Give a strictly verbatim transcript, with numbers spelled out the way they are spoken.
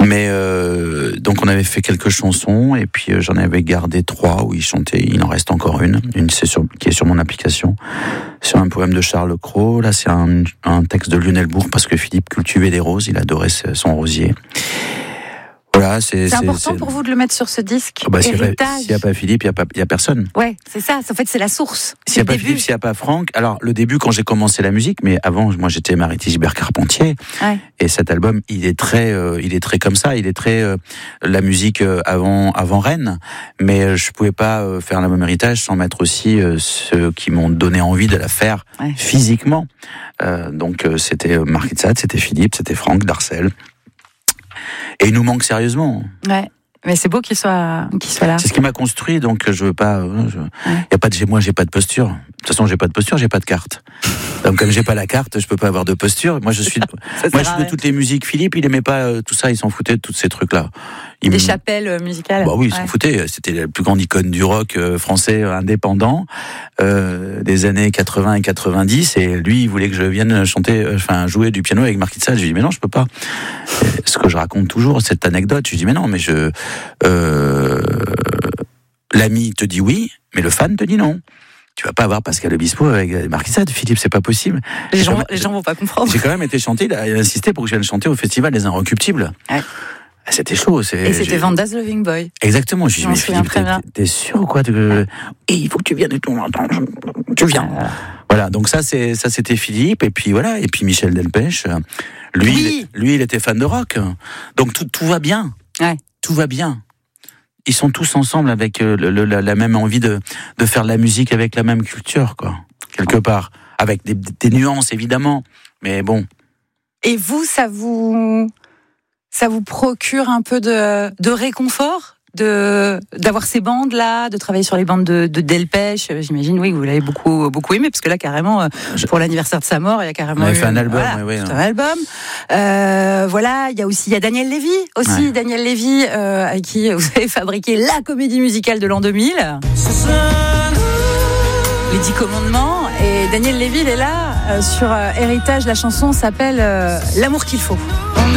Mais euh, donc on avait fait quelques chansons et puis euh, j'en avais gardé trois où il chantait. Il en reste encore une, une c'est sur, qui est sur mon application, sur un poème de Charles Cros. Là c'est un, un texte de Lionel Bourg parce que Philippe cultivait des roses, il adorait son rosier. Voilà, c'est, c'est, c'est important c'est... pour vous de le mettre sur ce disque. Oh bah, s'il héritage. S'il n'y a pas Philippe, il n'y a, pas, il y a personne. Ouais, c'est ça. En fait, c'est la source. S'il n'y a pas début. Philippe, s'il n'y a pas Franck. Alors, le début, quand j'ai commencé la musique, mais avant, moi, j'étais Marie Gilbert Carpentier. Ouais. Et cet album, il est très, euh, il est très comme ça. Il est très euh, la musique euh, avant, avant Rennes. Mais euh, je ne pouvais pas euh, faire l'album héritage sans mettre aussi euh, ceux qui m'ont donné envie de la faire ouais. physiquement. Euh, donc, euh, c'était Marquis de Sade, c'était Philippe, c'était Franck Darcel. Et il nous manque sérieusement. Ouais. Mais c'est beau qu'il soit, qu'il soit là. C'est ce qui m'a construit, donc je veux pas. Je, ouais. y a pas de, moi, j'ai pas de posture. De toute façon, j'ai pas de posture, j'ai pas de carte. Donc, comme j'ai pas la carte, je peux pas avoir de posture. Moi, je suis, de, moi, je suis de toutes les musiques. Philippe, il aimait pas euh, tout ça, il s'en foutait de tous ces trucs-là. Il Des m... chapelles euh, musicales. Bah oui, il ouais. s'en foutait. C'était la plus grande icône du rock euh, français euh, indépendant euh, des années quatre-vingts et quatre-vingt-dix. Et lui, il voulait que je vienne chanter, enfin, euh, jouer du piano avec Marquis de Sade. Je lui dis mais non, je peux pas. Et ce que je raconte toujours, cette anecdote, je lui dis mais non, mais je, euh, l'ami te dit oui, mais le fan te dit non. Tu vas pas avoir Pascal Obispo avec Marquis de Sade, Philippe, c'est pas possible. Les gens, même, les gens vont pas comprendre. J'ai quand même été chanté, il a insisté pour que je vienne chanter au festival des Inrecuptibles. Ouais. C'était chaud. C'est, et c'était j'ai... Vanda's Loving Boy. Exactement. Je lui dis, mais Philippe, t'es, t'es sûr ou quoi de... Et il faut que tu viennes et tout. Tu viens. Euh... Voilà. Donc ça, c'est, ça, c'était Philippe. Et puis voilà. Et puis Michel Delpech. Lui, oui. il, lui, il était fan de rock. Donc tout, tout va bien. Ouais. Tout va bien. Ils sont tous ensemble avec le, le, la, la même envie de, de faire de la musique avec la même culture, quoi. Quelque part. Avec des, des nuances, évidemment. Mais bon. Et vous, ça vous... Ça vous procure un peu de, de réconfort de, d'avoir ces bandes-là, de travailler sur les bandes de, de Delpech. J'imagine, oui, que vous l'avez beaucoup, beaucoup aimé, parce que là, carrément, pour l'anniversaire de sa mort, il y a carrément. On a eu, fait un album, voilà, oui, oui. un album. Euh, voilà, il y a aussi, il y a Daniel Lévy, aussi. Ouais. Daniel Lévy, euh, avec qui vous avez fabriqué la comédie musicale de l'an deux mille. Les Dix Commandements. Et Daniel Lévy, il est là, euh, sur euh, Héritage. La chanson s'appelle euh, L'amour qu'il faut.